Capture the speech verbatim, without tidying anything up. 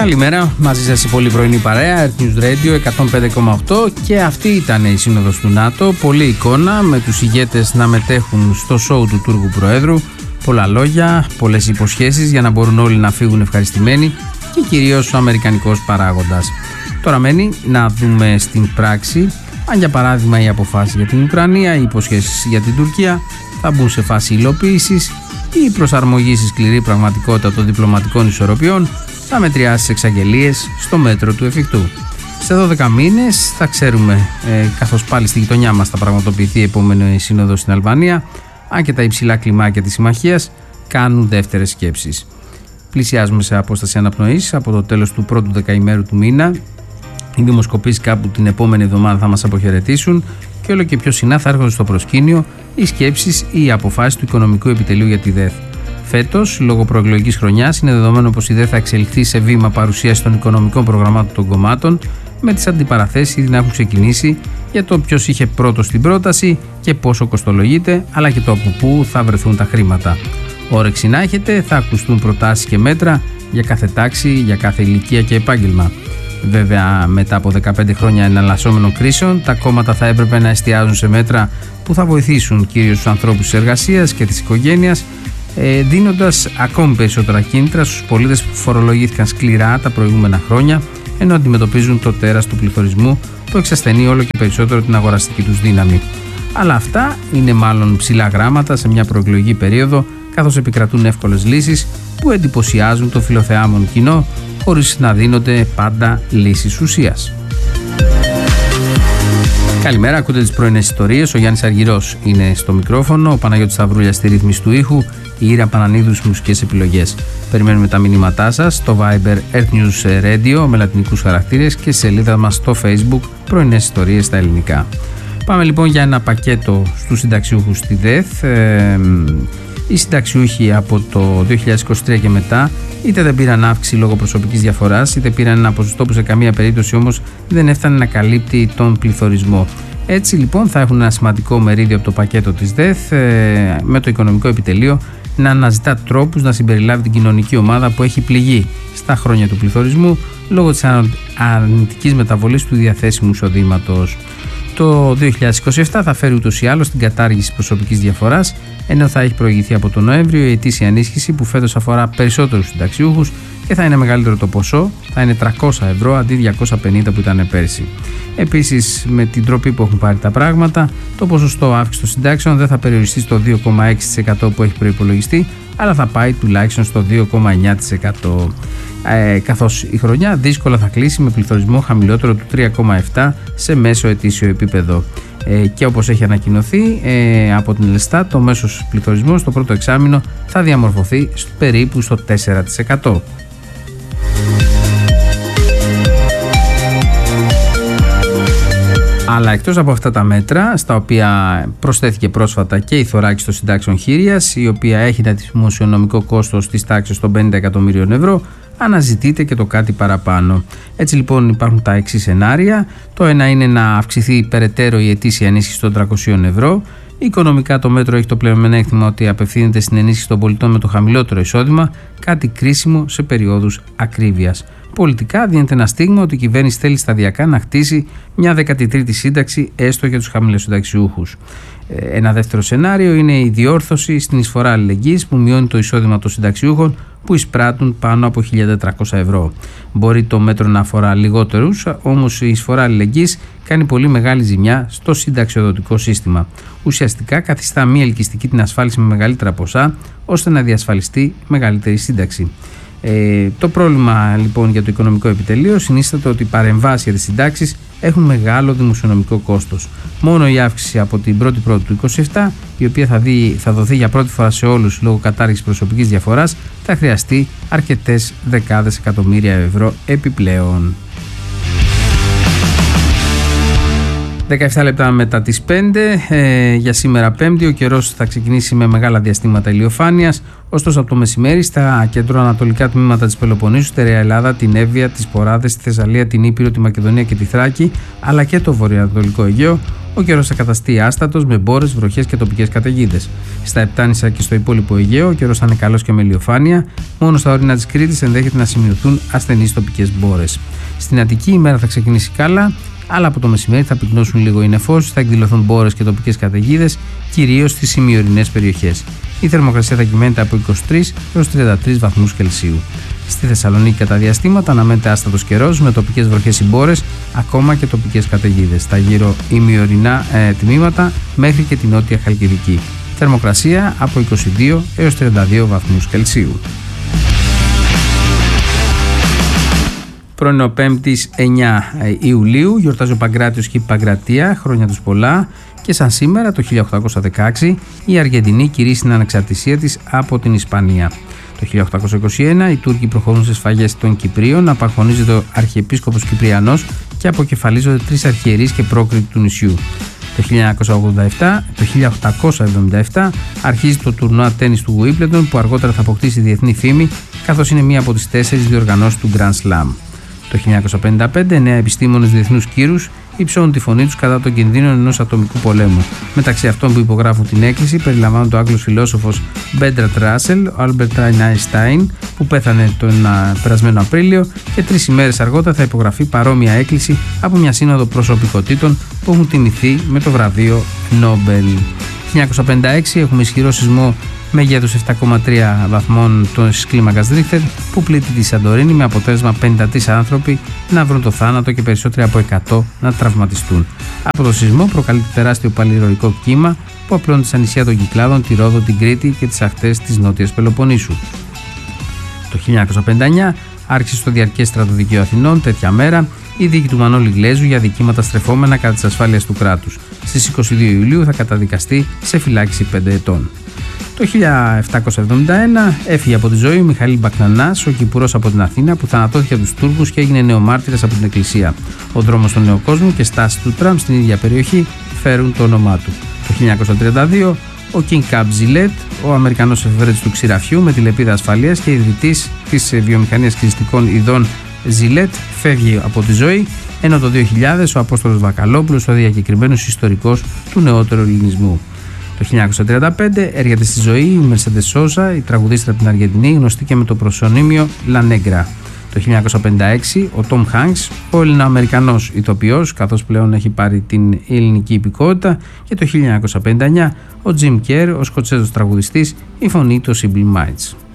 Καλημέρα, μαζί σας η πολύ πρωινή παρέα, Earth News Radio εκατόν πέντε κόμμα οκτώ, και αυτή ήταν η σύνοδος του ΝΑΤΟ. Πολλή εικόνα με τους ηγέτες να μετέχουν στο σοου του Τούρκου Προέδρου. Πολλά λόγια, πολλές υποσχέσεις για να μπορούν όλοι να φύγουν ευχαριστημένοι και κυρίως ο αμερικανικός παράγοντας. Τώρα μένει να δούμε στην πράξη αν για παράδειγμα οι αποφάσεις για την Ουκρανία, οι υποσχέσεις για την Τουρκία θα μπουν σε φάση υλοποίησης ή η προσαρμογή στη σκληρή πραγματικότητα των διπλωματικών ισορροπιών θα μετριάσει τις εξαγγελίες στο μέτρο του εφικτού. Σε δώδεκα μήνες θα ξέρουμε, ε, καθώς πάλι στη γειτονιά μας θα πραγματοποιηθεί η επόμενη σύνοδος στην Αλβανία, αν και τα υψηλά κλιμάκια της συμμαχίας κάνουν δεύτερες σκέψεις. Πλησιάζουμε σε απόσταση αναπνοής από το τέλος του πρώτου δεκαημέρου του μήνα. Οι δημοσκοπήσεις κάπου την επόμενη εβδομάδα θα μας αποχαιρετήσουν και όλο και πιο συχνά θα έρχονται στο προσκήνιο οι σκέψεις ή οι αποφάσεις του Οικονομικού Επιτελείου για τη ΔΕΘ. Φέτος, λόγω προεκλογικής χρονιάς, είναι δεδομένο πως η ΔΕΘ θα εξελιχθεί σε βήμα παρουσίαση των οικονομικών προγραμμάτων των κομμάτων, με τις αντιπαραθέσεις ήδη να έχουν ξεκινήσει για το ποιος είχε πρώτο στην πρόταση και πόσο κοστολογείται, αλλά και το από πού θα βρεθούν τα χρήματα. Όρεξη να έχετε, θα ακουστούν προτάσεις και μέτρα για κάθε τάξη, για κάθε ηλικία και επάγγελμα. Βέβαια, μετά από δεκαπέντε χρόνια εναλλασσόμενων κρίσεων, τα κόμματα θα έπρεπε να εστιάζουν σε μέτρα που θα βοηθήσουν κυρίως τους ανθρώπους της εργασίας και της οικογένειας, δίνοντας ακόμη περισσότερα κίνητρα στους πολίτες που φορολογήθηκαν σκληρά τα προηγούμενα χρόνια, ενώ αντιμετωπίζουν το τέρας του πληθωρισμού που εξασθενεί όλο και περισσότερο την αγοραστική τους δύναμη. Αλλά αυτά είναι μάλλον ψηλά γράμματα σε μια προεκλογική περίοδο, καθώς επικρατούν εύκολες λύσεις που εντυπωσιάζουν το φιλοθεάμον κοινό, χωρίς να δίνονται πάντα λύσεις ουσίας. Καλημέρα, ακούτε τις πρωινές ιστορίες. Ο Γιάννης Αργυρός είναι στο μικρόφωνο, ο Παναγιώτης Σταυρούλιας στη ρύθμιση του ήχου, η Ήρα Πανανίδου στις μουσικές επιλογές. Περιμένουμε τα μηνύματά σας στο Viber Earth News Radio με λατινικούς χαρακτήρες και στη σελίδα μας στο Facebook πρωινές ιστορίες στα ελληνικά. Πάμε λοιπόν για ένα πακέτο στους συνταξιούχους στη ΔΕΘ. Ε, οι συνταξιούχοι από το δύο χιλιάδες είκοσι τρία και μετά είτε δεν πήραν αύξηση λόγω προσωπικής διαφοράς, είτε πήραν ένα ποσοστό που σε καμία περίπτωση όμως δεν έφτανε να καλύπτει τον πληθωρισμό. Έτσι λοιπόν θα έχουν ένα σημαντικό μερίδιο από το πακέτο της ΔΕΘ, ε, με το Οικονομικό Επιτελείο να αναζητά τρόπους να συμπεριλάβει την κοινωνική ομάδα που έχει πληγεί στα χρόνια του πληθωρισμού λόγω της αρνητικής μεταβολής του διαθέσιμου εισοδήματος. Το δύο χιλιάδες είκοσι επτά θα φέρει ούτως ή άλλως την κατάργηση προσωπικής διαφοράς, ενώ θα έχει προηγηθεί από τον Νοέμβριο η ετήσια ενίσχυση που φέτος αφορά περισσότερους συνταξιούχους και θα είναι μεγαλύτερο το ποσό, θα είναι τριακόσια ευρώ αντί διακόσια πενήντα που ήταν πέρσι. Επίσης, με την τροπή που έχουν πάρει τα πράγματα, το ποσοστό αύξηση των συντάξεων δεν θα περιοριστεί στο δύο κόμμα έξι τοις εκατό που έχει προϋπολογιστεί, αλλά θα πάει τουλάχιστον στο δύο κόμμα εννιά τοις εκατό. Ε, καθώς η χρονιά δύσκολα θα κλείσει με πληθωρισμό χαμηλότερο του τρία κόμμα επτά τοις εκατό σε μέσο ετήσιο επίπεδο. Ε, και όπως έχει ανακοινωθεί ε, από την Ελστάτ, το μέσος πληθωρισμός στο πρώτο εξάμηνο θα διαμορφωθεί στο, περίπου στο τέσσερα τοις εκατό. Αλλά εκτός από αυτά τα μέτρα, στα οποία προσθέθηκε πρόσφατα και η θωράκιση των συντάξεων χείριας, η οποία έχει ένα δημοσιονομικό κόστος της τάξης των πενήντα εκατομμυρίων ευρώ, αναζητείται και το κάτι παραπάνω. Έτσι λοιπόν υπάρχουν τα εξής σενάρια. Το ένα είναι να αυξηθεί περαιτέρω η ετήσια ενίσχυση των τριακοσίων ευρώ. Οικονομικά το μέτρο έχει το πλεονέκτημα ότι απευθύνεται στην ενίσχυση των πολιτών με το χαμηλότερο εισόδημα, κάτι κρίσιμο σε περιόδους ακρίβειας. Πολιτικά δίνεται ένα στίγμα ότι η κυβέρνηση θέλει σταδιακά να χτίσει μια δέκατη τρίτη σύνταξη έστω για τους χαμηλοσυνταξιούχους. Ένα δεύτερο σενάριο είναι η διόρθωση στην εισφορά αλληλεγγύης που μειώνει το εισόδημα των συνταξιούχων που εισπράττουν πάνω από χίλια τετρακόσια ευρώ. Μπορεί το μέτρο να αφορά λιγότερους, όμως η εισφορά αλληλεγγύης κάνει πολύ μεγάλη ζημιά στο συνταξιοδοτικό σύστημα. Ουσιαστικά καθιστά μη ελκυστική την ασφάλιση με μεγαλύτερα ποσά, ώστε να διασφαλιστεί μεγαλύτερη σύνταξη. Ε, το πρόβλημα λοιπόν για το Οικονομικό Επιτελείο συνίσταται ότι οι παρεμβάσεις για τις συντάξεις έχουν μεγάλο δημοσιονομικό κόστος. Μόνο η αύξηση από την πρώτη Πρώτου του είκοσι επτά, η οποία θα, δει, θα δοθεί για πρώτη φορά σε όλους λόγω κατάργησης προσωπικής διαφοράς, θα χρειαστεί αρκετές δεκάδες εκατομμύρια ευρώ επιπλέον. δεκαεπτά λεπτά μετά τις πέντε, ε, για σήμερα Πέμπτη, ο καιρός θα ξεκινήσει με μεγάλα διαστήματα ηλιοφάνειας. Ωστόσο, από το μεσημέρι στα κεντροανατολικά τμήματα της Πελοποννήσου, στερεά Ελλάδα, την Εύβοια, τις Ποράδες, τη Θεσσαλία, την Ήπειρο, τη Μακεδονία και τη Θράκη, αλλά και το βορειοανατολικό Αιγαίο, ο καιρός θα καταστεί άστατος με μπόρες, βροχές και τοπικές καταιγίδες. Στα Επτάνησα και στο υπόλοιπο Αιγαίο, ο καιρός θα είναι καλός και με ηλιοφάνεια. Μόνο στα ορεινά της Κρήτης ενδέχεται να σημειωθούν ασθενείς τοπικές μπόρες. Στην Αττική η μέρα θα ξεκινήσει καλά, αλλά από το μεσημέρι θα πυκνώσουν λίγο οι νεφώσεις, θα εκδηλωθούν μπόρες και τοπικές καταιγίδες, κυρίως στις ημιορεινές περιοχές. Η θερμοκρασία θα κυμαίνεται από είκοσι τρεις έως τριάντα τρεις βαθμούς Κελσίου. Στη Θεσσαλονίκη κατά διαστήματα αναμένεται άστατος καιρός με τοπικές βροχές ή μπόρες, ακόμα και τοπικές καταιγίδες στα γύρω ημιορεινά ε, τμήματα μέχρι και την νότια Χαλκιδική. Θερμοκρασία από είκοσι δύο έως τριάντα δύο βαθμούς Κελσίου. Πρωινό Πέμπτης εννέα Ιουλίου γιορτάζει ο Παγκράτιος και η Παγκρατία, χρόνια τους πολλά, και σαν σήμερα το χίλια οκτακόσια δεκαέξι η Αργεντινή κηρύσσει την ανεξαρτησία της από την Ισπανία. Το χίλια οκτακόσια είκοσι ένα οι Τούρκοι προχωρούν σε σφαγές των Κυπρίων, απαγχωνίζεται ο Αρχιεπίσκοπος Κυπριανός και αποκεφαλίζονται τρεις αρχιερείς και πρόκριτοι του νησιού. Το χίλια οκτακόσια εβδομήντα επτά αρχίζει το τουρνουά τένις του Wimbledon, που αργότερα θα αποκτήσει διεθνή φήμη, καθώς είναι μία από τις τέσσερις διοργανώσεις του Grand Slam. Το χίλια εννιακόσια πενήντα πέντε εννέα επιστήμονες διεθνούς κύρους υψώνουν τη φωνή τους κατά των κινδύνων ενός ατομικού πολέμου. Μεταξύ αυτών που υπογράφουν την έκκληση περιλαμβάνονται ο Άγγλος φιλόσοφος Μπέρντραντ Ράσελ, ο Άλμπερτ Άινστάιν που πέθανε τον περασμένο Απρίλιο, και τρεις ημέρες αργότερα θα υπογραφεί παρόμοια έκκληση από μια σύνοδο προσωπικότητων που έχουν τιμηθεί με το βραβείο Νόμπελ. χίλια εννιακόσια πενήντα έξι έχουμε ισχυρό σεισμό μεγέθους επτά κόμμα τρία βαθμών της κλίμακας Ρίχτερ που πλήττει τη Σαντορίνη, με αποτέλεσμα πενήντα τρεις άνθρωποι να βρουν το θάνατο και περισσότεροι από εκατό να τραυματιστούν. Από το σεισμό προκαλείται τεράστιο παλιροϊκό κύμα που απλώνει στα νησιά των Κυκλάδων, τη Ρόδο, την Κρήτη και τις ακτές της Νότιας Πελοποννήσου. Το χίλια εννιακόσια πενήντα εννέα άρχισε στο διαρκές στρατοδικείο Αθηνών τέτοια μέρα η δίκη του Μανώλη Γλέζου για δικήματα στρεφόμενα κατά της ασφάλειας του κράτους. Στις είκοσι δύο Ιουλίου θα καταδικαστεί σε φυλάκιση πέντε ετών. Το χίλια επτακόσια εβδομήντα ένα έφυγε από τη ζωή ο Μιχαήλ Μπακνανάς, ο Κυπουρός από την Αθήνα, που θανατώθηκε από τους Τούρκους και έγινε νεομάρτυρας από την Εκκλησία. Ο δρόμος στον Νέο Κόσμο και στάση του τραμ στην ίδια περιοχή φέρουν το όνομά του. Το χίλια εννιακόσια τριάντα δύο ο King Cab Gillette, ο Αμερικανός εφευρέτης του ξηραφιού με τη λεπίδα ασφαλείας και ιδρυτής της βιομηχανίας κλειστικών ειδών Gillette, φεύγει από τη ζωή, ενώ το δύο χιλιάδες ο Απόστολος Βακαλόπουλος, ο διακεκριμένος ιστορικός του νεότερου ελληνισμού. Το χίλια εννιακόσια τριάντα πέντε έρχεται στη ζωή η Mercedes Sosa, η τραγουδίστρια από την Αργεντινή, γνωστή και με το προσωνύμιο La Negra. Το χίλια εννιακόσια πενήντα έξι ο Tom Hanks, ο Ελληνοαμερικανός ηθοποιός, καθώς πλέον έχει πάρει την ελληνική υπηκότητα, και το χίλια εννιακόσια πενήντα εννέα ο Jim Kerr, ο Σκοτσέζος τραγουδιστής, η φωνή του Simple Minds.